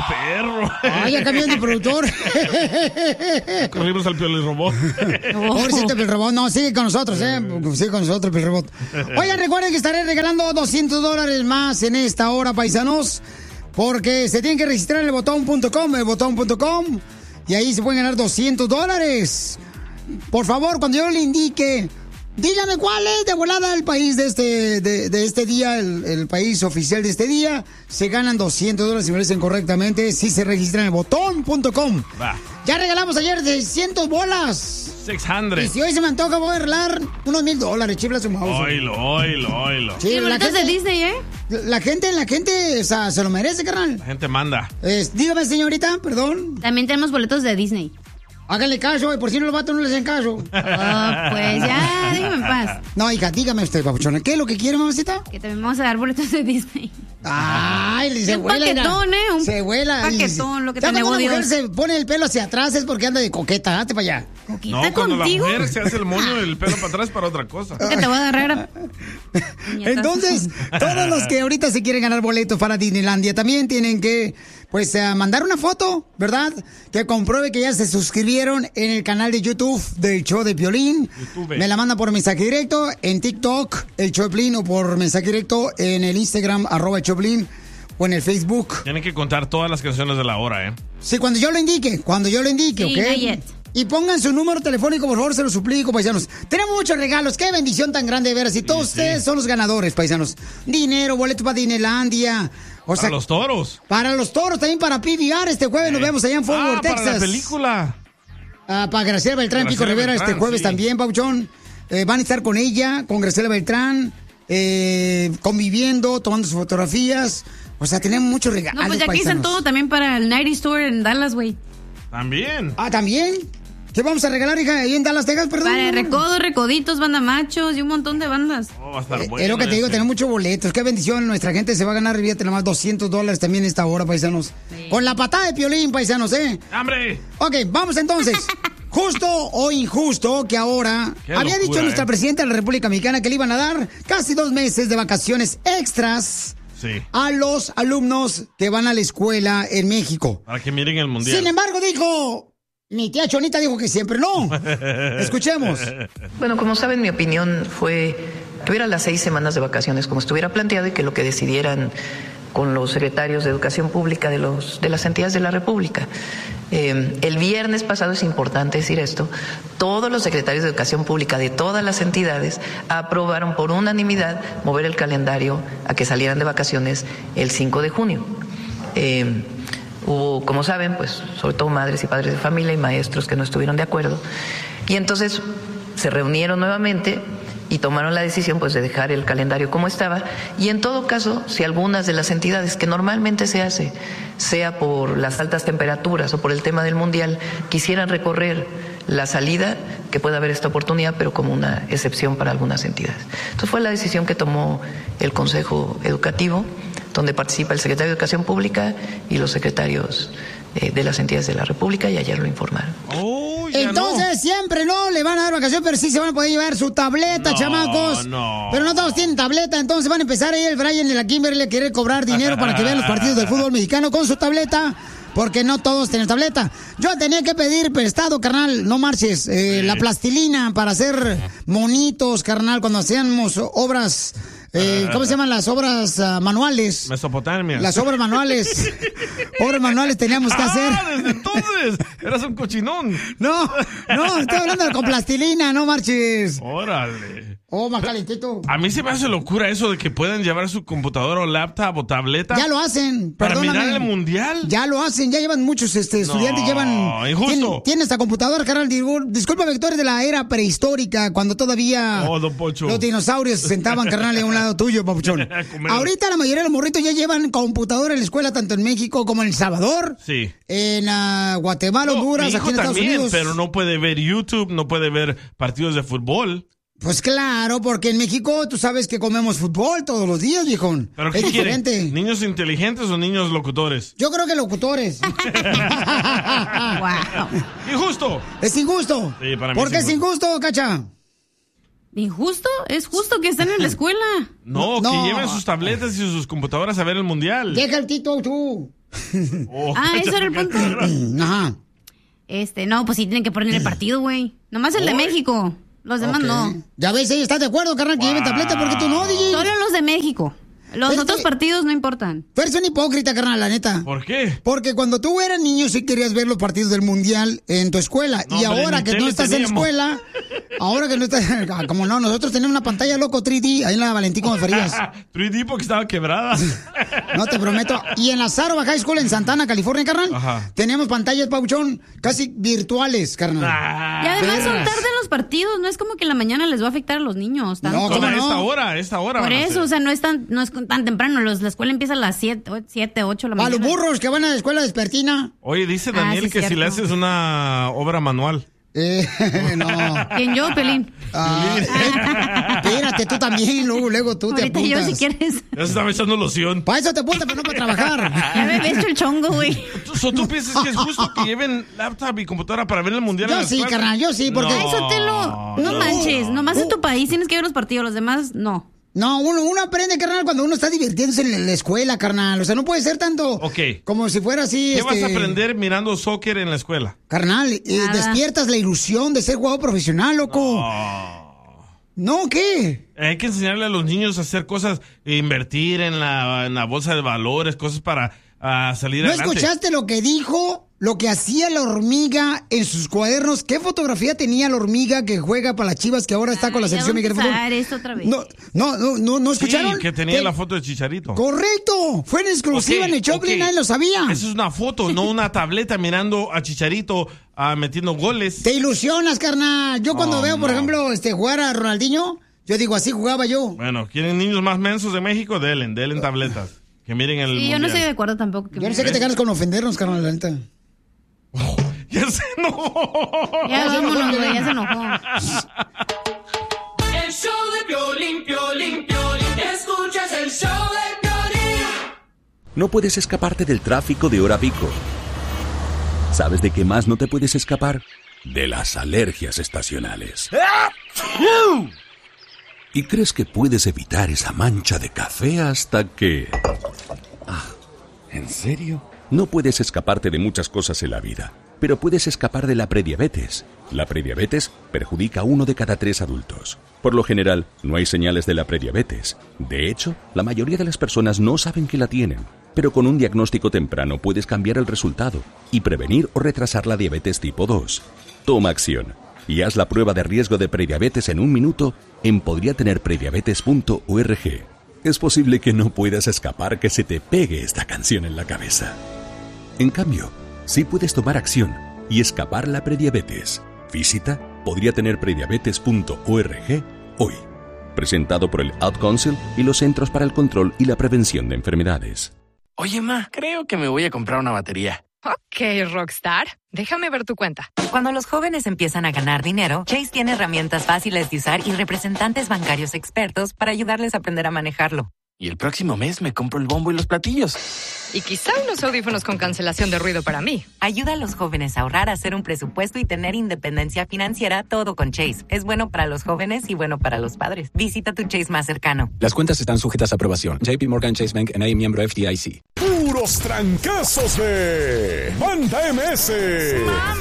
perro! ¡Ay, ya cambió de productor! Corrimos al Piolín Robot. Pobrecito Piolín Robot. No, sigue con nosotros, Sigue con nosotros, Piolín Robot. Oigan, recuerden que estaré regalando $200 más en esta hora, paisanos. Porque se tienen que registrar en el botón.com, y ahí se pueden ganar $200. Por favor, cuando yo le indique, dígame cuál es de volada el país de este día, el país oficial de este día. Se ganan $200 si me lo dicen correctamente, si se registran en el botón.com. Ya regalamos ayer 600 bolas. 600. Y si hoy se me antoja, voy a regalar unos $1,000. Chifla su mouse. Oilo. Sí, ¿Qué boletos de Disney, La gente, o sea, se lo merece, carnal. La gente manda. Dígame, señorita, perdón. También tenemos boletos de Disney. Háganle caso, y por si no los vatos no les hacen caso. Pues ya, déjame en paz. No, hija, dígame usted, papuchona, ¿qué es lo que quiere, mamacita? Que también vamos a dar boletos de Disney. Ay, se un vuela. Paquetón, Un se vuela. Paquetón, lo que te cuando negó una Dios. mujer se pone el pelo hacia atrás es porque anda de coqueta, hazte para allá. ¿Coqueta no, cuando contigo? la mujer se hace el moño y el pelo para atrás para otra cosa. Que te voy a agarrar. Entonces, todos los que ahorita se quieren ganar boletos para Disneylandia también tienen que, pues, mandar una foto, ¿verdad? Que compruebe que ya se suscribieron en el canal de YouTube del show de Piolín. Me la manda por mensaje directo en TikTok, el show de Piolín, o por mensaje directo en el Instagram, @el show de Piolín, o en el Facebook. Tienen que contar todas las canciones de la hora, Sí, cuando yo lo indique, Sí, ¿ok? not yet. Y pongan su número telefónico, por favor, se lo suplico, paisanos. Tenemos muchos regalos, qué bendición tan grande de veras. Y todos ustedes son los ganadores, paisanos. Dinero, boletos para Disneylandia. Para los toros. Para los toros, también para PBR. Este jueves nos vemos allá en Fort Worth, Texas. Para la película. Para Graciela Beltrán, Pico Rivera, este jueves también, Pauchón. Van a estar con ella, con Graciela Beltrán, conviviendo, tomando sus fotografías. O sea, tenemos muchos regalos. No, pues ya aquí están todo también para el Nighty Store en Dallas, güey. También. ¿También? ¿Qué vamos a regalar, hija, ahí en Dallas, Texas, perdón? Para Recodo, Recoditos, Banda Machos y un montón de bandas. Va a estar bueno. Es lo que te digo, tenemos muchos boletos. Qué bendición, nuestra gente se va a ganar, fíjate nomás, $200 también esta hora, paisanos. Sí. Con la patada de Piolín, paisanos, ¡Hambre! Ok, vamos entonces. Justo o injusto que ahora había dicho nuestra presidenta de la República Mexicana que le iban a dar casi 2 meses de vacaciones extras a los alumnos que van a la escuela en México. Para que miren el mundial. Sin embargo, dijo, mi tía Chonita dijo que siempre no. Escuchemos. Bueno, como saben, mi opinión fue que hubiera las 6 semanas de vacaciones como estuviera planteado y que lo que decidieran con los secretarios de Educación Pública de las entidades de la República. El viernes pasado, es importante decir esto, todos los secretarios de Educación Pública de todas las entidades aprobaron por unanimidad mover el calendario a que salieran de vacaciones el 5 de junio. Hubo, como saben, pues sobre todo madres y padres de familia y maestros que no estuvieron de acuerdo. Y entonces se reunieron nuevamente y tomaron la decisión pues de dejar el calendario como estaba, y en todo caso, si algunas de las entidades que normalmente se hace, sea por las altas temperaturas o por el tema del mundial, quisieran recorrer la salida, que pueda haber esta oportunidad, pero como una excepción para algunas entidades. Entonces fue la decisión que tomó el Consejo Educativo, donde participa el secretario de Educación Pública y los secretarios de las entidades de la República, y ayer lo informaron. Entonces siempre no le van a dar vacaciones, pero sí se van a poder llevar su tableta, chamacos. Pero no todos tienen tableta, entonces van a empezar ahí el Brian y la Kimberly a querer cobrar dinero para que vean los partidos del fútbol mexicano con su tableta, porque no todos tienen tableta. Yo tenía que pedir prestado, carnal, no marches, la plastilina para hacer monitos, carnal, cuando hacíamos obras. ¿Cómo se llaman las obras manuales? Mesopotamia. Las obras manuales. Obras manuales teníamos que hacer. Desde entonces eras un cochinón. No, estoy hablando con plastilina, no marches. Órale. Oh, más calentito. A mí se me hace locura eso de que puedan llevar su computadora o laptop o tableta. Ya lo hacen, para perdóname. mirar el mundial. Ya lo hacen, ya llevan muchos estudiantes, llevan. Injusto. Tienen esta computadora, carnal. Discúlpame, que tú eres de la era prehistórica, cuando todavía don Pocho, los dinosaurios se sentaban, carnal, a un lado tuyo, papuchón. Ahorita la mayoría de los morritos ya llevan computadora en la escuela, tanto en México como en El Salvador. Sí. En Guatemala, Honduras, aquí en Estados Unidos. Pero no puede ver YouTube, no puede ver partidos de fútbol. Pues claro, porque en México tú sabes que comemos fútbol todos los días, viejón. ¿Pero qué es diferente. quieren? ¿Niños inteligentes o niños locutores? Yo creo que locutores. Wow. Injusto. Es injusto. Sí, para mí ¿Por qué es injusto, Cacha? ¿Injusto? Es justo que estén en la escuela. No, que lleven sus tabletas y sus computadoras a ver el mundial. Deja el Tito, tú. Eso era el punto. Ajá. No, pues sí tienen que poner el partido, güey. Nomás el de México. Los demás no. Ya ves, ella está de acuerdo, carnal, que lleven tableta, porque tú no, DJ. Solo los de México. Los otros partidos no importan. Tú eres un hipócrita, carnal, la neta. ¿Por qué? Porque cuando tú eras niño sí querías ver los partidos del Mundial en tu escuela. No, y hombre, ahora que no estás en la escuela, ahora que no estás... Como no, nosotros tenemos una pantalla loco 3D ahí en la Valentín Gómez Farías. 3D porque estaba quebrada. No, te prometo. Y en la Sarova High School en Santana, California, carnal, tenemos pantallas, pauchón, casi virtuales, carnal. Y además son tarde los partidos. No es como que en la mañana les va a afectar a los niños. No, ¿cómo no? Esta hora. Por eso, o sea, no es tan temprano. La escuela empieza a las 7, 8 de la mañana. A los burros que van a la escuela vespertina. Oye, dice Daniel sí, que cierto. si le haces una obra manual. No. ¿Quién, yo, Pelín? Espérate, tú también, luego tú ahorita te apuntas. yo, si quieres. Ya se estaba echando loción. Para eso te apuntas, pero no para trabajar. Ya me he hecho el chongo, güey. ¿Tú piensas que es justo que lleven laptop y computadora para ver el mundial? Yo sí, carnal, yo sí, porque... Ay, Sotelo, no manches. Nomás en tu país tienes que ver los partidos, los demás no. No, uno aprende, carnal, cuando uno está divirtiéndose en la escuela, carnal. O sea, no puede ser tanto como si fuera así. ¿Qué vas a aprender mirando soccer en la escuela? Carnal, despiertas la ilusión de ser jugador profesional, loco. No, ¿qué? Hay que enseñarle a los niños a hacer cosas, invertir en la bolsa de valores, cosas para salir adelante. ¿No escuchaste lo que dijo? Lo que hacía la hormiga en sus cuadernos. ¿Qué fotografía tenía la hormiga que juega para las Chivas que ahora está con la selección mexicana de fútbol? Esto otra vez. ¿No escucharon? Sí, que tenía la foto de Chicharito. Correcto. Fue en exclusiva en el Choplin, nadie lo sabía. Eso es una foto, no una tableta mirando a Chicharito metiendo goles. Te ilusionas, carnal. Yo cuando veo, por ejemplo, jugar a Ronaldinho, yo digo, así jugaba yo. Bueno, ¿quieren niños más mensos de México? Denle tabletas. Que miren el mundial. Yo no estoy de acuerdo tampoco. Yo no sé qué te ganas con ofendernos, carnal, la neta. Ya se enojó. Ya vámonos, güey, ya se enojó. El show de Piolín, Piolín, Piolín. Escuchas el show de Piolín. No puedes escaparte del tráfico de hora pico. ¿Sabes de qué más no te puedes escapar? De las alergias estacionales. Y crees que puedes evitar esa mancha de café hasta que... ¿En serio? No puedes escaparte de muchas cosas en la vida, pero puedes escapar de la prediabetes. La prediabetes perjudica a 1 de cada 3 adultos. Por lo general, no hay señales de la prediabetes. De hecho, la mayoría de las personas no saben que la tienen. Pero con un diagnóstico temprano puedes cambiar el resultado y prevenir o retrasar la diabetes tipo 2. Toma acción y haz la prueba de riesgo de prediabetes en 1 minuto en podriatenerprediabetes.org. Es posible que no puedas escapar que se te pegue esta canción en la cabeza. En cambio, sí puedes tomar acción y escapar la prediabetes. Visita podriatenerprediabetes.org hoy. Presentado por el Ad Council y los Centros para el Control y la Prevención de Enfermedades. Oye, ma, creo que me voy a comprar una batería. Ok, Rockstar. Déjame ver tu cuenta. Cuando los jóvenes empiezan a ganar dinero, Chase tiene herramientas fáciles de usar y representantes bancarios expertos para ayudarles a aprender a manejarlo. Y el próximo mes me compro el bombo y los platillos. Y quizá unos audífonos con cancelación de ruido para mí. Ayuda a los jóvenes a ahorrar, a hacer un presupuesto y tener independencia financiera, todo con Chase. Es bueno para los jóvenes y bueno para los padres. Visita tu Chase más cercano. Las cuentas están sujetas a aprobación. JP Morgan Chase Bank N.A. miembro FDIC. Puros trancazos de Banda MS.